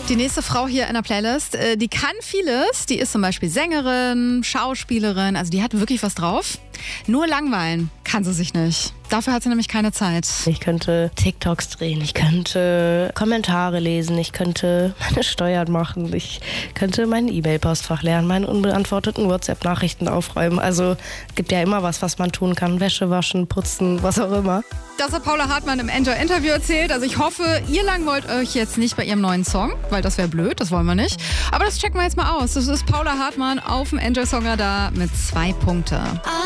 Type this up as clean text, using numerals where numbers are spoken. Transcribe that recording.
Die nächste Frau hier in der Playlist, die kann vieles. Die ist zum Beispiel Sängerin, Schauspielerin, also die hat wirklich was drauf. Nur langweilen kann sie sich nicht. Dafür hat sie nämlich keine Zeit. Ich könnte TikToks drehen, ich könnte Kommentare lesen, ich könnte meine Steuern machen, ich könnte mein E-Mail-Postfach lernen, meine unbeantworteten WhatsApp-Nachrichten aufräumen. Also gibt ja immer was man tun kann. Wäsche waschen, putzen, was auch immer. Das hat Paula Hartmann im Enjoy-Interview erzählt. Also ich hoffe, ihr langweilt euch jetzt nicht bei ihrem neuen Song, weil das wäre blöd, das wollen wir nicht. Aber das checken wir jetzt mal aus. Das ist Paula Hartmann auf dem Enjoy-Song Radar mit 2 Punkten.